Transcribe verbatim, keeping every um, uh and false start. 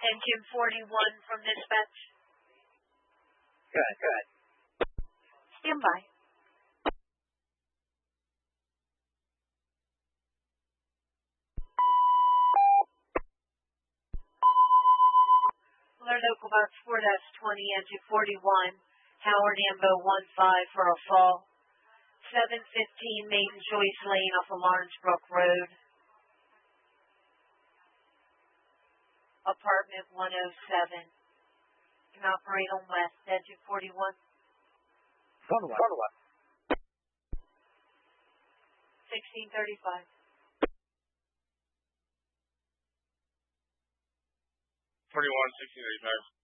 Engine forty-one from dispatch. Good, good. Stand by. Alert Local Box four dash twenty, engine forty-one, Howard Ambo one five for a fall. seven fifteen Maiden Joyce Lane off of Lawrence Brook Road. Apartment one oh seven. Can operate on west, engine forty-one. Front left. Front left. sixteen thirty-five. forty-one, sixteen thirty-five.